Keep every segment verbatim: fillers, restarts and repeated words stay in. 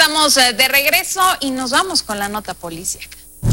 estamos de regreso y nos vamos con la nota policíaca.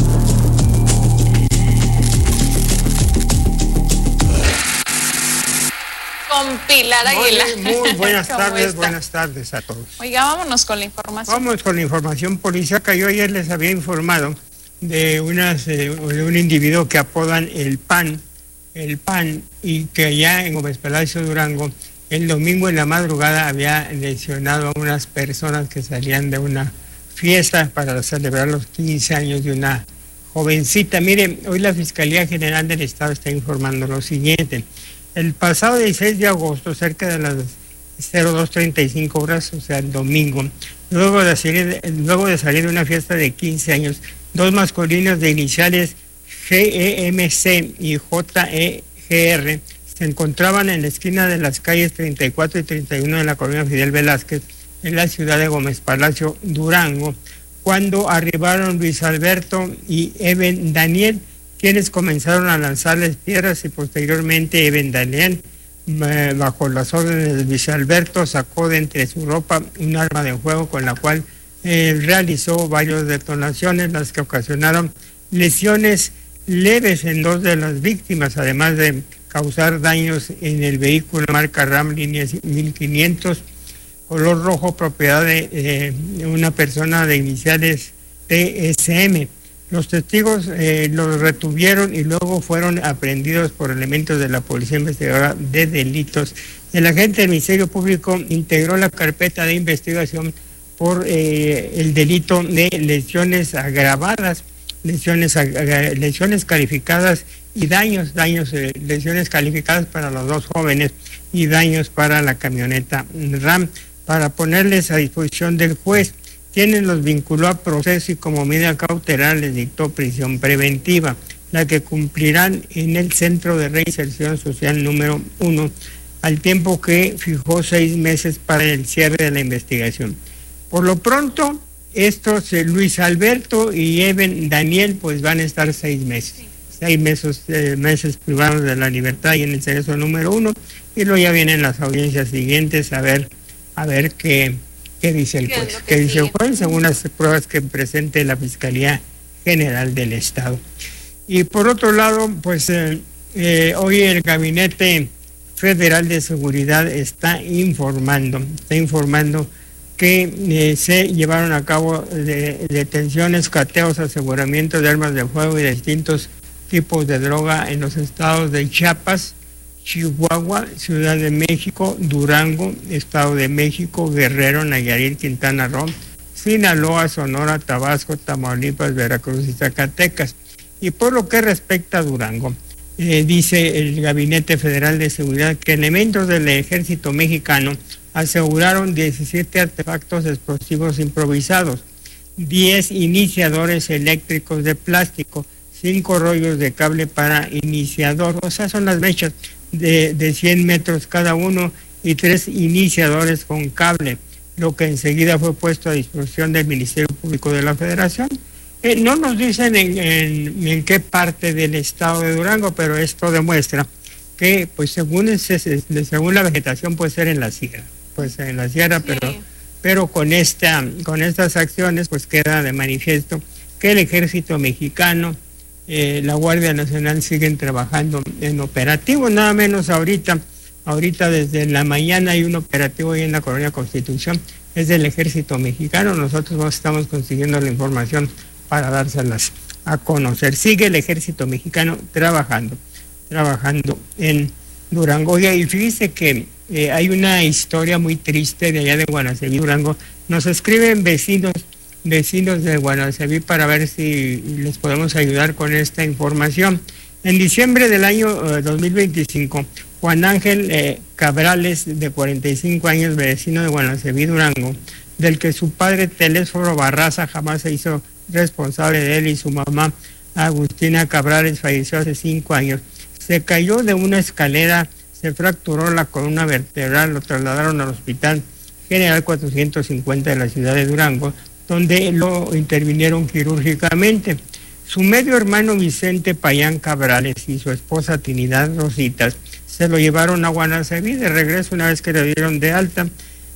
Con Pilar Aguilar. Muy, muy buenas tardes, está? buenas tardes a todos. Oiga, vámonos con la información. Vamos con la información policíaca. Yo ayer les había informado de, unas, eh, de un individuo que apodan el PAN, el PAN, y que allá en Gómez Palacio, Durango, el domingo en la madrugada había lesionado a unas personas que salían de una fiesta para celebrar los quince años de una jovencita. Miren, hoy la Fiscalía General del Estado está informando lo siguiente. El pasado dieciséis de agosto, cerca de las cero dos treinta y cinco horas, o sea, el domingo, luego de salir, luego de, salir de una fiesta de quince años, dos masculinos de iniciales G E M C y J E G R se encontraban en la esquina de las calles treinta y cuatro y treinta y uno de la colonia Fidel Velázquez, en la ciudad de Gómez Palacio, Durango, cuando arribaron Luis Alberto y Eben Daniel, quienes comenzaron a lanzarles piedras y posteriormente Eben Daniel, eh, bajo las órdenes de Luis Alberto, sacó de entre su ropa un arma de fuego con la cual eh, realizó varias detonaciones, las que ocasionaron lesiones leves en dos de las víctimas, además de causar daños en el vehículo marca RAM línea mil quinientos, color rojo, propiedad de eh, una persona de iniciales T S M. Los testigos eh, los retuvieron y luego fueron aprehendidos por elementos de la Policía Investigadora de Delitos. El agente del Ministerio Público integró la carpeta de investigación por eh, el delito de lesiones agravadas, lesiones, lesiones calificadas y daños, daños, eh, lesiones calificadas para los dos jóvenes y daños para la camioneta RAM, para ponerles a disposición del juez. Quienes los vinculó a proceso y como medida cautelar les dictó prisión preventiva, la que cumplirán en el Centro de Reinserción Social número uno, al tiempo que fijó seis meses para el cierre de la investigación. Por lo pronto, estos eh, Luis Alberto y Eben Daniel pues van a estar seis meses, seis meses, eh, meses privados de la libertad y en el cerezo número uno, y luego ya vienen las audiencias siguientes a ver, a ver qué... ¿Qué dice el juez? ¿Qué dice el juez? Según las pruebas que presente la Fiscalía General del Estado. Y por otro lado, pues eh, eh, hoy el Gabinete Federal de Seguridad está informando, está informando que eh, se llevaron a cabo de, detenciones, cateos, aseguramientos de armas de fuego y de distintos tipos de droga en los estados de Chiapas, Chihuahua, Ciudad de México, Durango, Estado de México, Guerrero, Nayarit, Quintana Roo, Sinaloa, Sonora, Tabasco, Tamaulipas, Veracruz y Zacatecas. Y por lo que respecta a Durango, eh, dice el Gabinete Federal de Seguridad que elementos del Ejército Mexicano aseguraron diecisiete artefactos explosivos improvisados, diez iniciadores eléctricos de plástico, cinco rollos de cable para iniciador, o sea, son las mechas de, de cien metros cada uno, y tres iniciadores con cable, lo que enseguida fue puesto a disposición del Ministerio Público de la Federación. Eh, no nos dicen en, en, en qué parte del estado de Durango, pero esto demuestra que, pues según, ese, según la vegetación, puede ser en la sierra, pues en la sierra, sí. pero, pero con, esta, con estas acciones, pues queda de manifiesto que el Ejército Mexicano, Eh, la Guardia Nacional siguen trabajando en operativo, nada menos ahorita, ahorita desde la mañana hay un operativo ahí en la Colonia Constitución, es del Ejército Mexicano, nosotros estamos consiguiendo la información para dárselas a conocer. Sigue el Ejército Mexicano trabajando, trabajando en Durango. Y fíjese que eh, hay una historia muy triste de allá de Guanaceví, Durango. Nos escriben vecinos vecinos de Guanaceví para ver si les podemos ayudar con esta información. En diciembre del año eh, dos mil veinticinco, Juan Ángel eh, Cabrales, de cuarenta y cinco años, vecino de Guanaceví, Durango, del que su padre Telésforo Barraza jamás se hizo responsable de él, y su mamá Agustina Cabrales falleció hace cinco años. Se cayó de una escalera, se fracturó la columna vertebral, lo trasladaron al Hospital General cuatrocientos cincuenta de la ciudad de Durango, donde lo intervinieron quirúrgicamente. Su medio hermano Vicente Payán Cabrales y su esposa Trinidad Rositas se lo llevaron a Guanaceví de regreso una vez que le dieron de alta.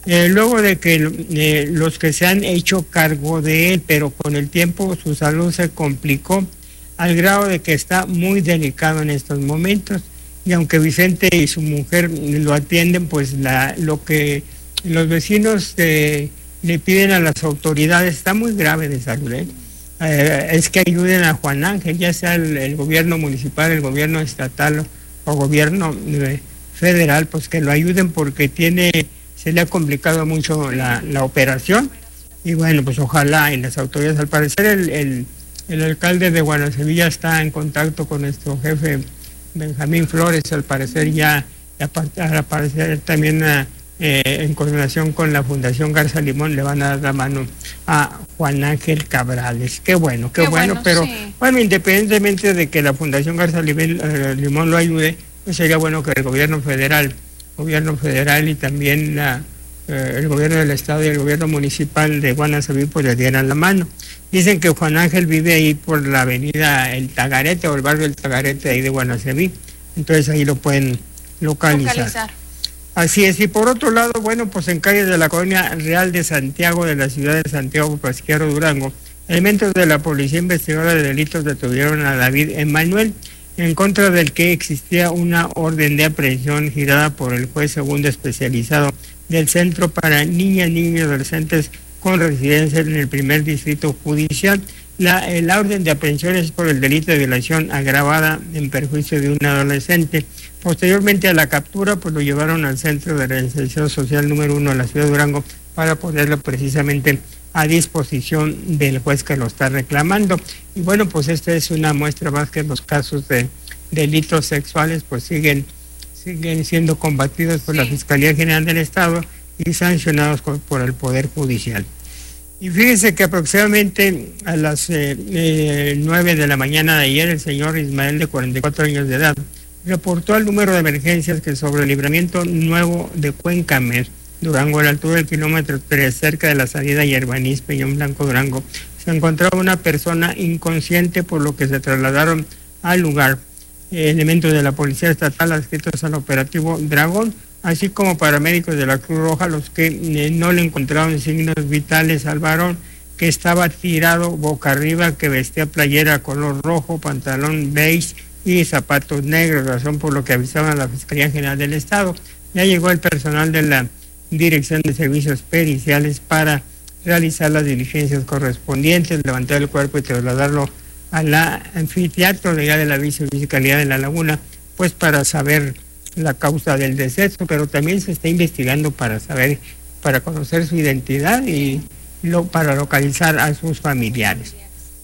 Eh, luego de que eh, los que se han hecho cargo de él, pero con el tiempo su salud se complicó al grado de que está muy delicado en estos momentos. Y aunque Vicente y su mujer lo atienden, pues la, lo que los vecinos eh, le piden a las autoridades está muy grave de salud, ¿eh? Eh, es que ayuden a Juan Ángel, ya sea el, el gobierno municipal, el gobierno estatal o gobierno eh, federal, pues que lo ayuden porque tiene, se le ha complicado mucho la, la operación. Y bueno, pues ojalá y las autoridades, al parecer el, el, el alcalde de Guanacevilla está en contacto con nuestro jefe Benjamín Flores, al parecer ya, al parecer también a, eh, en coordinación con la Fundación Garza Limón le van a dar la mano a Juan Ángel Cabrales. Qué bueno, qué, qué bueno, bueno, pero sí. Bueno, independientemente de que la Fundación Garza Limón, eh, Limón lo ayude, pues sería bueno que el gobierno federal, gobierno federal y también la, eh, el gobierno del estado y el gobierno municipal de Guanaceví pues le dieran la mano. Dicen que Juan Ángel vive ahí por la avenida El Tagarete o el barrio El Tagarete ahí de Guanaceví, entonces ahí lo pueden localizar. localizar. Así es, y por otro lado, bueno, pues en calles de la colonia Real de Santiago, de la ciudad de Santiago Pasquiaro, Durango, elementos de la Policía Investigadora de Delitos detuvieron a David Emanuel, en contra del que existía una orden de aprehensión girada por el juez segundo especializado del Centro para Niñas, Niños y Adolescentes con residencia en el primer distrito judicial. La, la orden de aprehensión es por el delito de violación agravada en perjuicio de un adolescente. Posteriormente a la captura, pues lo llevaron al Centro de Reinserción Social número uno de la ciudad de Durango para ponerlo precisamente a disposición del juez que lo está reclamando. Y bueno, pues esta es una muestra más que los casos de delitos sexuales pues siguen, siguen siendo combatidos por sí. la Fiscalía General del Estado y sancionados por el Poder Judicial. Y fíjense que aproximadamente a las eh, eh, nueve de la mañana de ayer, el señor Ismael, de cuarenta y cuatro años de edad, reportó al número de emergencias que sobre el libramiento nuevo de Cuencamer, Durango, a la altura del kilómetro tres, cerca de la salida Yerbanís, Peñón Blanco, Durango, se encontraba una persona inconsciente, por lo que se trasladaron al lugar eh, elementos de la Policía Estatal adscritos al operativo Dragón, así como paramédicos de la Cruz Roja, los que eh, no le encontraron signos vitales al varón, que estaba tirado boca arriba, que vestía playera color rojo, pantalón beige y zapatos negros, razón por lo que avisaban a la Fiscalía General del Estado. Ya llegó el personal de la Dirección de Servicios Periciales para realizar las diligencias correspondientes, levantar el cuerpo y trasladarlo a la anfiteatro de, de la Vicefiscalía de La Laguna, pues para saber la causa del deceso, pero también se está investigando para saber, para conocer su identidad y lo, para localizar a sus familiares.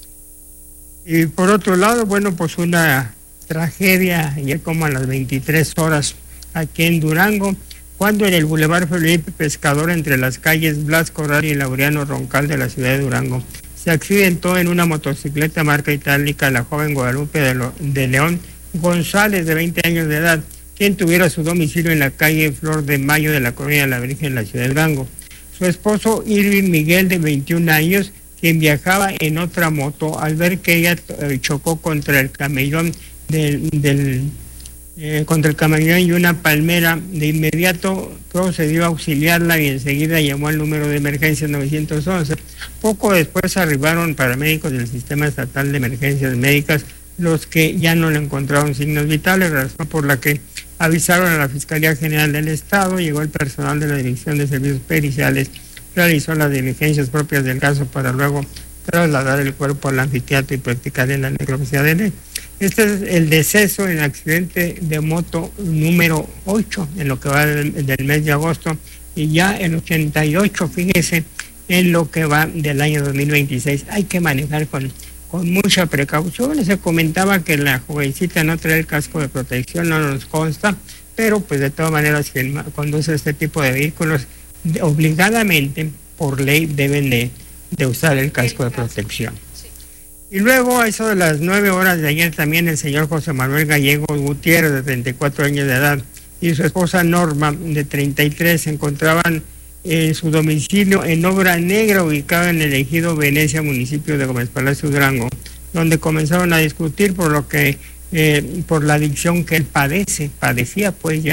Y por otro lado, bueno, pues una tragedia ayer como a las veintitrés horas aquí en Durango, cuando en el Boulevard Felipe Pescador, entre las calles Blas Corral y Laureano Roncal de la ciudad de Durango, se accidentó en una motocicleta marca itálica la joven Guadalupe de, Lo, de León González, de veinte años de edad, quien tuviera su domicilio en la calle Flor de Mayo de la colonia de la Virgen en la ciudad de Durango. Su esposo Irving Miguel, de veintiún años, quien viajaba en otra moto, al ver que ella eh, chocó contra el camellón del, del eh, contra el camellón y una palmera, de inmediato procedió a auxiliarla y enseguida llamó al número de emergencia nueve once. Poco después arribaron paramédicos del Sistema Estatal de Emergencias Médicas, los que ya no le encontraron signos vitales, razón por la que avisaron a la Fiscalía General del Estado. Llegó el personal de la Dirección de Servicios Periciales, realizó las diligencias propias del caso para luego trasladar el cuerpo al anfiteatro y practicar la necropsia de ley. Este es el deceso en accidente de moto número ocho en lo que va del, del mes de agosto, y ya el ochenta y ocho, fíjese, en lo que va del año dos mil veintiséis. Hay que manejar con, con mucha precaución. Se comentaba que la jovencita no trae el casco de protección, no nos consta, pero pues de todas maneras quien conduce este tipo de vehículos obligadamente por ley deben de, de usar el casco de protección. Y luego, a eso de las nueve horas de ayer, también el señor José Manuel Gallego Gutiérrez, de treinta y cuatro años de edad, y su esposa Norma, de treinta y tres, se encontraban en su domicilio en Obra Negra, ubicado en el ejido Venecia, municipio de Gómez Palacio, Durango, donde comenzaron a discutir por lo que, eh, por la adicción que él padece, padecía pues ya,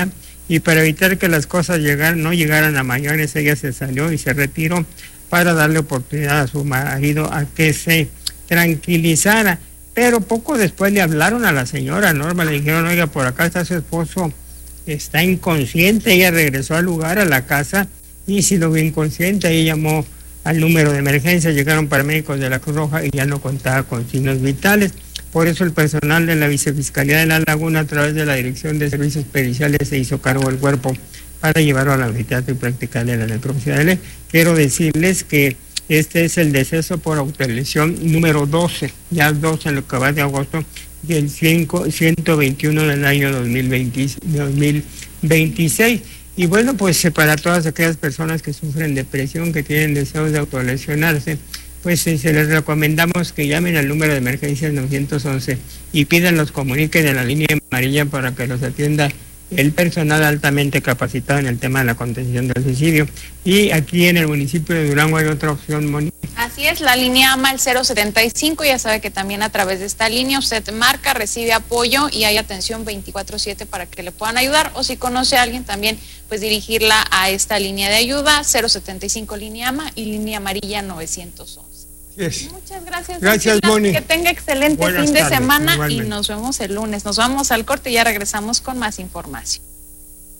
y para evitar que las cosas llegaran, no llegaran a mayores, ella se salió y se retiró para darle oportunidad a su marido a que se tranquilizara. Pero poco después le hablaron a la señora Norma, le dijeron, oiga, por acá está su esposo, está inconsciente. Ella regresó al lugar, a la casa, y si lo vio inconsciente, ella llamó al número de emergencia, llegaron paramédicos de la Cruz Roja y ya no contaba con signos vitales. Por eso el personal de la Vicefiscalía de La Laguna, a través de la Dirección de Servicios Periciales, se hizo cargo del cuerpo para llevarlo al anfiteatro y practicarle la necropsia de ley. Quiero decirles que este es el deceso por autolesión número doce, ya doce en lo que va de agosto del ciento veintiuno del año dos mil veinte, dos mil veintiséis. Y bueno, pues para todas aquellas personas que sufren depresión, que tienen deseos de autolesionarse, pues eh, se les recomendamos que llamen al número de emergencias novecientos once y pidan los comuniquen en la línea amarilla para que los atienda el personal altamente capacitado en el tema de la contención del suicidio. Y aquí en el municipio de Durango hay otra opción, Moni. Así es, la línea AMA, el cero setenta y cinco, ya sabe que también a través de esta línea usted marca, recibe apoyo y hay atención veinticuatro siete para que le puedan ayudar, o si conoce a alguien también, pues dirigirla a esta línea de ayuda, cero setenta y cinco línea AMA y línea amarilla novecientos once. Yes. Muchas gracias. Gracias, Moni. Que tenga excelente Buenas fin de tardes, semana igualmente. Y nos vemos el lunes. Nos vamos al corte y ya regresamos con más información.